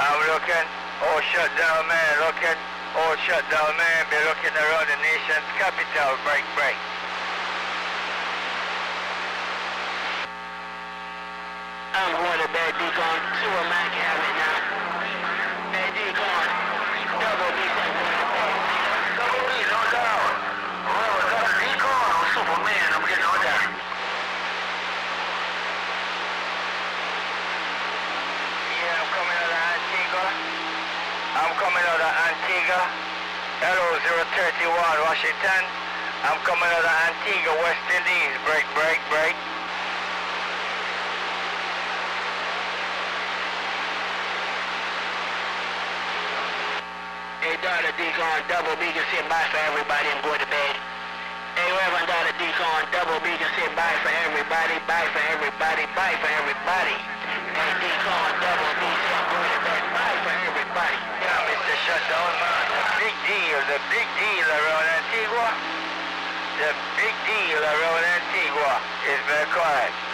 I'm looking, all shut down, man, looking, all shut down, man, be looking around the nation's capital, break, break. I'm going to bed, Deacon. Sewer man can have it now. Hey, Deacon. Double B said going to bed. Double B, no doubt. Well, is that a Deacon or Superman? I'm getting all that. Yeah, I'm coming out of Antigua. I'm coming out of Antigua. Hello, 031, Washington. I'm coming out of Antigua, West Indies. Break, break, break. Hey, daughter Deacon, Double B can say bye for everybody and go to bed. Hey, Reverend daughter Deacon, Double B can say bye for everybody, bye for everybody, bye for everybody. Hey, Deacon, Double B said go to bed, bye for everybody. Yeah, Mr. Shutdown, man, the big deal around Antigua. The big deal around Antigua is very quiet.